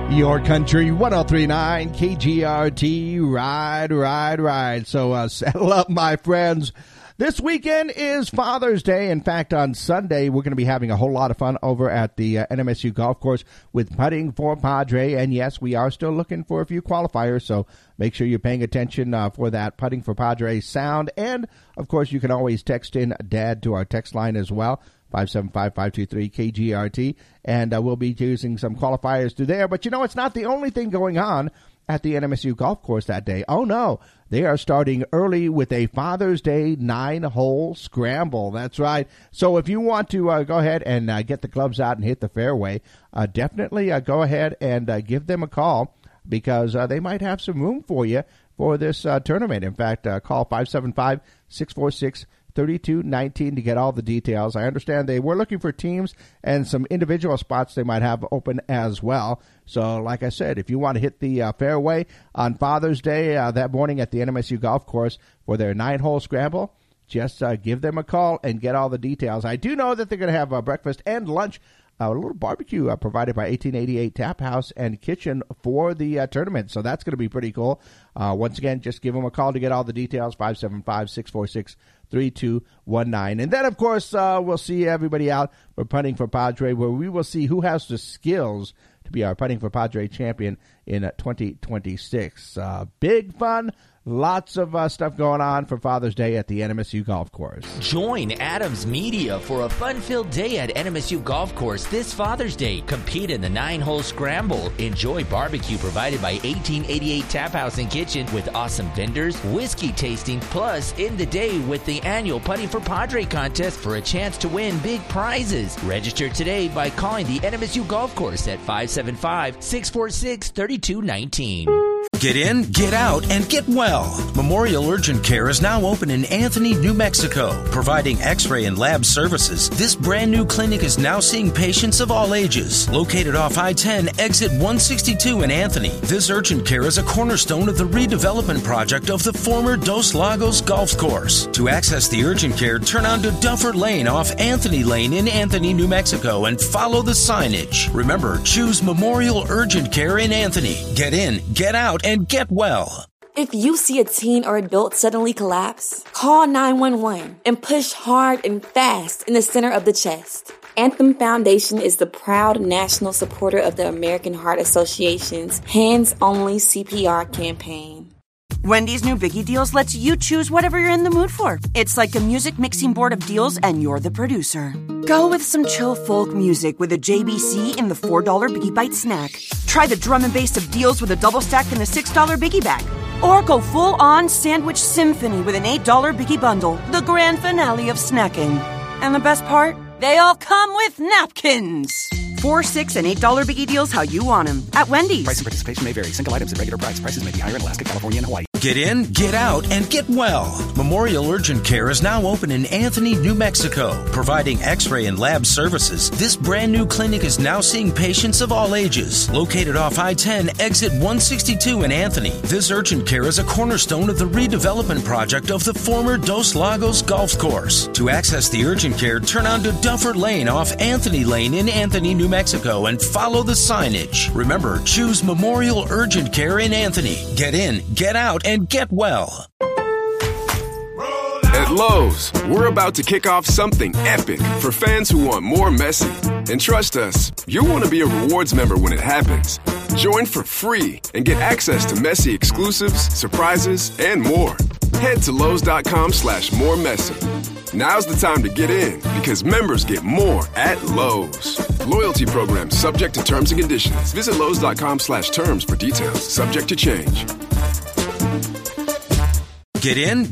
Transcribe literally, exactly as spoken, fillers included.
Your Country one oh three point nine K G R T, ride, ride, ride. So uh, settle up, my friends. This weekend is Father's Day. In fact, on Sunday, we're going to be having a whole lot of fun over at the uh, N M S U Golf Course with Putting for Padre. And yes, we are still looking for a few qualifiers, so make sure you're paying attention uh, for that Putting for Padre sound. And, of course, you can always text in Dad to our text line as well. five seven five, five two three, K G R T, and uh, we'll be using some qualifiers through there. But, you know, it's not the only thing going on at the N M S U Golf Course that day. Oh, no. They are starting early with a Father's Day nine-hole scramble. That's right. So if you want to uh, go ahead and uh, get the clubs out and hit the fairway, uh, definitely uh, go ahead and uh, give them a call because uh, they might have some room for you for this uh, tournament. In fact, uh, call five seven five, six four six, thirty-two nineteen to get all the details. I understand they were looking for teams and some individual spots they might have open as well. So, like I said, if you want to hit the uh, fairway on Father's Day uh, that morning at the N M S U Golf Course for their nine-hole scramble, just uh, give them a call and get all the details. I do know that they're going to have uh, breakfast and lunch, uh, a little barbecue uh, provided by eighteen eighty-eight Tap House and Kitchen for the uh, tournament. So that's going to be pretty cool. Uh, once again, just give them a call to get all the details, five seven five, six four six, three two one nine. And then, of course, uh, we'll see everybody out for Putting for Padre, where we will see who has the skills to be our Putting for Padre champion in uh, twenty twenty-six. Uh, big fun. Lots of uh, stuff going on for Father's Day at the N M S U Golf Course. Join Adams Media for a fun-filled day at N M S U Golf Course this Father's Day. Compete in the nine-hole scramble. Enjoy barbecue provided by eighteen eighty-eight Tap House and Kitchen with awesome vendors, whiskey tasting, plus end the day with the annual Putting for Padre contest for a chance to win big prizes. Register today by calling the N M S U Golf Course at five seven five, six four six, three two one nine. Get in, get out, and get well. Memorial Urgent Care is now open in Anthony, New Mexico, providing x-ray and lab services. This brand new clinic is now seeing patients of all ages. Located off I ten, exit one sixty-two in Anthony, this urgent care is a cornerstone of the redevelopment project of the former Dos Lagos Golf Course. To access the urgent care, turn onto Duffer Lane off Anthony Lane in Anthony, New Mexico, and follow the signage. Remember, choose Memorial Urgent Care in Anthony. Get in, get out, and get well. If you see a teen or adult suddenly collapse, call nine one one and push hard and fast in the center of the chest. Anthem Foundation is the proud national supporter of the American Heart Association's Hands Only C P R campaign. Wendy's new Biggie Deals lets you choose whatever you're in the mood for. It's like a music mixing board of deals and you're the producer. Go with some chill folk music with a J B C in the four dollar Biggie Bite snack. Try the drum and bass of deals with a double stack in the six dollar Biggie Bag. Or go full-on sandwich symphony with an eight dollar Biggie Bundle, the grand finale of snacking. And the best part? They all come with napkins. Four, six, and eight dollar Biggie Deals how you want them at Wendy's. Price and participation may vary. Single items at regular price. Prices may be higher in Alaska, California, and Hawaii. Get in, get out, and get well. Memorial Urgent Care is now open in Anthony, New Mexico, providing x-ray and lab services. This brand new clinic is now seeing patients of all ages. Located off I ten, exit one sixty-two in Anthony, this urgent care is a cornerstone of the redevelopment project of the former Dos Lagos Golf Course. To access the urgent care, turn onto Duffer Lane off Anthony Lane in Anthony, New Mexico, and follow the signage. Remember, choose Memorial Urgent Care in Anthony. Get in, get out, and get well. At Lowe's, we're about to kick off something epic for fans who want more Messi. And trust us, you'll want to be a rewards member when it happens. Join for free and get access to Messi exclusives, surprises, and more. Head to Lowe's.com slash more Messi. Now's the time to get in because members get more at Lowe's. Loyalty program subject to terms and conditions. Visit Lowe's.com slash terms for details. Subject to change. Get in,